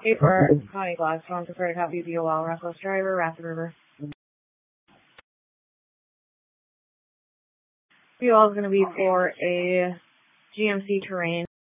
For Connie Glass, phone prefer to copy DOL, Restless Driver, Rapid River. DOL is going to be for a GMC Terrain.